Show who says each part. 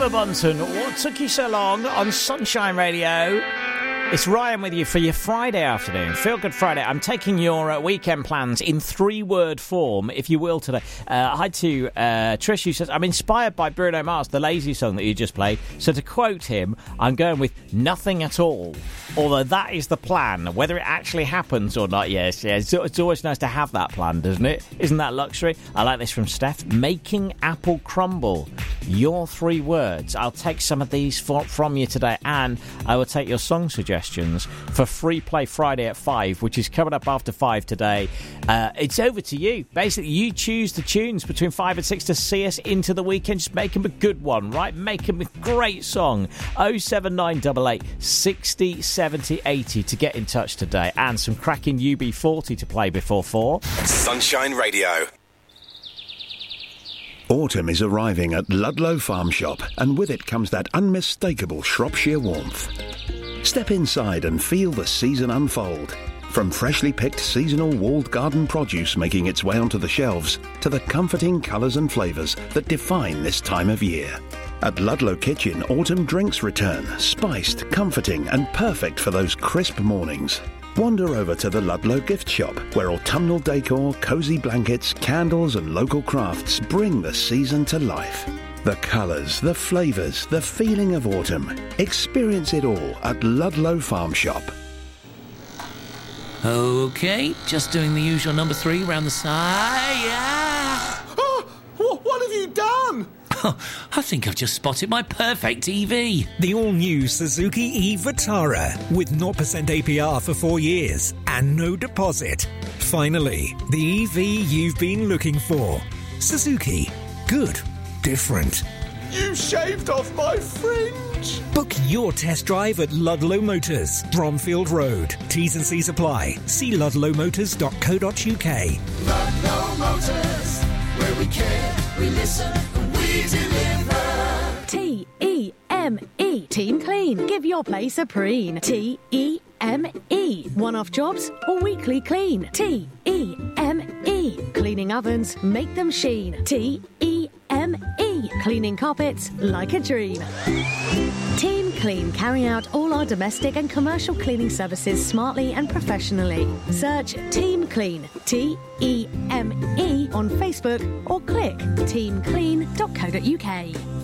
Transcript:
Speaker 1: Oliver Bunton, what took you so long on Sunshine Radio? It's Ryan with you for your Friday afternoon. Feel Good Friday. I'm taking your weekend plans in 3-word form, if you will, today. Hi to Trish, who says, I'm inspired by Bruno Mars, the Lazy song that you just played. So to quote him, I'm going with nothing at all. Although that is the plan. Whether it actually happens or not, yes. It's always nice to have that plan, doesn't it? Isn't that luxury? I like this from Steph. Making apple crumble. Your 3 words. I'll take some of these from you today, and I will take your song suggestions for Free Play Friday at 5, which is coming up after 5 today. It's over to you. Basically, you choose the tunes between 5 and 6 to see us into the weekend. Just make them a good one, right? Make them a great song. 07988 60 70 80 to get in touch today, and some cracking UB40 to play before 4.
Speaker 2: Sunshine Radio.
Speaker 3: Autumn is arriving at Ludlow Farm Shop, and with it comes that unmistakable Shropshire warmth. Step inside and feel the season unfold. From freshly picked seasonal walled garden produce making its way onto the shelves, to the comforting colours and flavours that define this time of year. At Ludlow Kitchen, autumn drinks return, spiced, comforting and perfect for those crisp mornings. Wander over to the Ludlow Gift Shop, where autumnal decor, cosy blankets, candles and local crafts bring the season to life. The colours, the flavours, the feeling of autumn. Experience it all at Ludlow Farm Shop.
Speaker 4: OK, just doing the usual number 3 round the side. Yeah.
Speaker 5: Oh, what have you done?
Speaker 4: I think I've just spotted my perfect EV.
Speaker 6: The all-new Suzuki e-Vitara with 0% APR for 4 years and no deposit. Finally, the EV you've been looking for. Suzuki. Good. Different.
Speaker 5: You shaved off my fringe.
Speaker 6: Book your test drive at Ludlow Motors, Bromfield Road. T's and C's apply. See ludlowmotors.co.uk.
Speaker 7: Ludlow Motors, where we care, we listen, and we deliver.
Speaker 8: T-E-M-E. Team Clean. Give your place a preen. T-E-M-E. One-off jobs or weekly clean. T-E-M-E. Cleaning ovens, make them sheen. T-E-M-E. Cleaning carpets like a dream. Team Clean carry out all our domestic and commercial cleaning services smartly and professionally. Search Team Clean, T-E-M-E, on Facebook or click teamclean.co.uk.